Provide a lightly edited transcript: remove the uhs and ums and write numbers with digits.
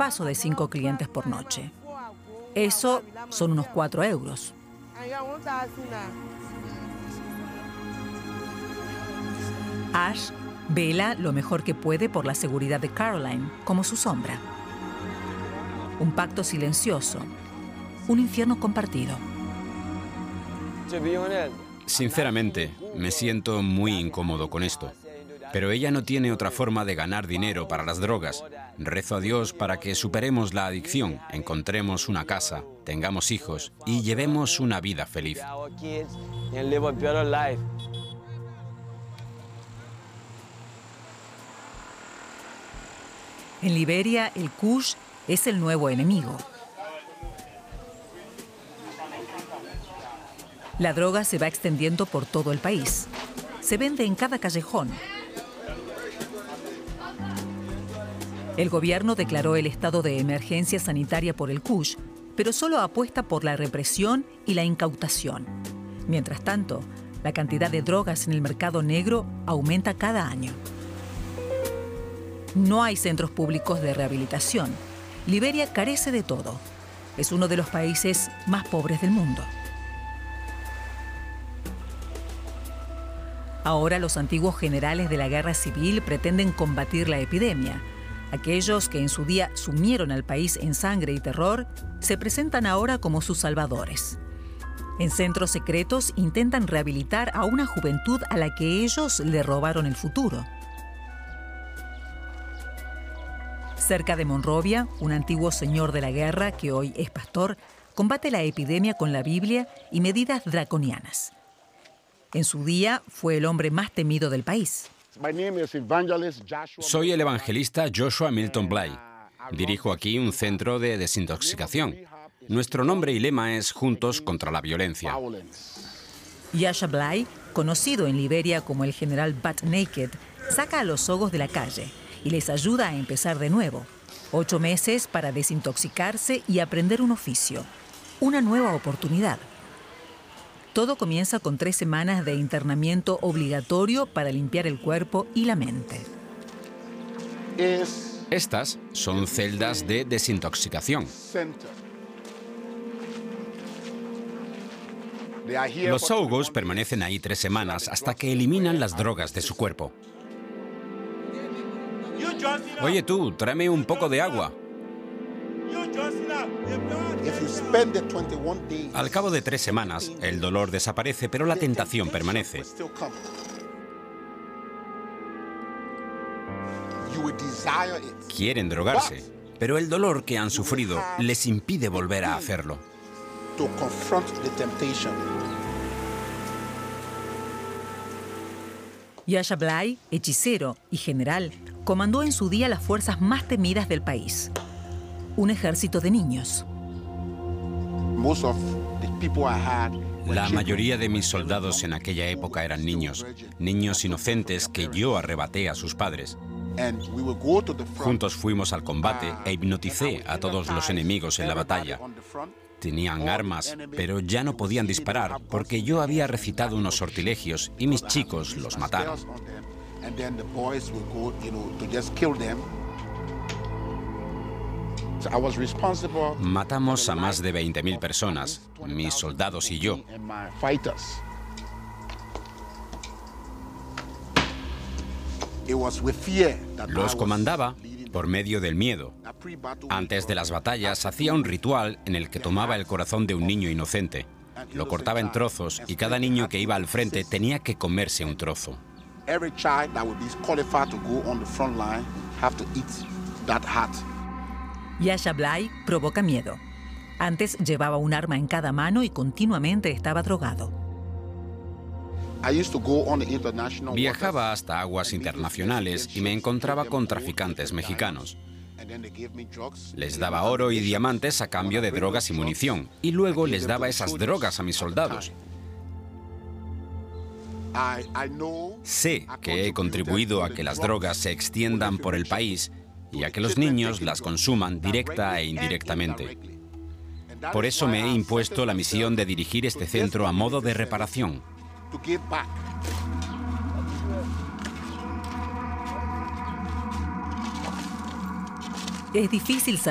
paso de 5 clientes por noche. Eso son unos 4 euros. Ash vela lo mejor que puede por la seguridad de Caroline, como su sombra. Un pacto silencioso, un infierno compartido. Sinceramente, me siento muy incómodo con esto. Pero ella no tiene otra forma de ganar dinero para las drogas. Rezo a Dios para que superemos la adicción, encontremos una casa, tengamos hijos y llevemos una vida feliz. En Liberia, el kush es el nuevo enemigo. La droga se va extendiendo por todo el país. Se vende en cada callejón. El gobierno declaró el estado de emergencia sanitaria por el kush, pero solo apuesta por la represión y la incautación. Mientras tanto, la cantidad de drogas en el mercado negro aumenta cada año. No hay centros públicos de rehabilitación. Liberia carece de todo. Es uno de los países más pobres del mundo. Ahora los antiguos generales de la guerra civil pretenden combatir la epidemia. Aquellos que en su día sumieron al país en sangre y terror se presentan ahora como sus salvadores. En centros secretos intentan rehabilitar a una juventud a la que ellos le robaron el futuro. Cerca de Monrovia, un antiguo señor de la guerra, que hoy es pastor, combate la epidemia con la Biblia y medidas draconianas. En su día fue el hombre más temido del país. Soy el evangelista Joshua Milton Bly. Dirijo aquí un centro de desintoxicación. Nuestro nombre y lema es Juntos contra la Violencia. Yasha Bly, conocido en Liberia como el general Butt Naked, saca a los sogos de la calle y les ayuda a empezar de nuevo. 8 meses para desintoxicarse y aprender un oficio. Una nueva oportunidad. Todo comienza con 3 semanas de internamiento obligatorio para limpiar el cuerpo y la mente. Estas son celdas de desintoxicación. Los sogos permanecen ahí 3 semanas hasta que eliminan las drogas de su cuerpo. Oye tú, tráeme un poco de agua. Al cabo de 3 semanas, el dolor desaparece, pero la tentación permanece. Quieren drogarse, pero el dolor que han sufrido les impide volver a hacerlo. Yasha Bly, hechicero y general, comandó en su día las fuerzas más temidas del país. Un ejército de niños. La mayoría de mis soldados en aquella época eran niños, niños inocentes que yo arrebaté a sus padres. Juntos fuimos al combate e hipnoticé a todos los enemigos en la batalla. Tenían armas, pero ya no podían disparar porque yo había recitado unos sortilegios y mis chicos los mataron. Matamos a más de 20.000 personas, mis soldados y yo. Los comandaba por medio del miedo. Antes de las batallas hacía un ritual en el que tomaba el corazón de un niño inocente, lo cortaba en trozos y cada niño que iba al frente tenía que comerse un trozo. Yasha Bly provoca miedo. Antes llevaba un arma en cada mano y continuamente estaba drogado. Viajaba hasta aguas internacionales y me encontraba con traficantes mexicanos. Les daba oro y diamantes a cambio de drogas y munición, y luego les daba esas drogas a mis soldados. Sé que he contribuido a que las drogas se extiendan por el país y a que los niños las consuman directa e indirectamente. Por eso me he impuesto la misión de dirigir este centro a modo de reparación. Es difícil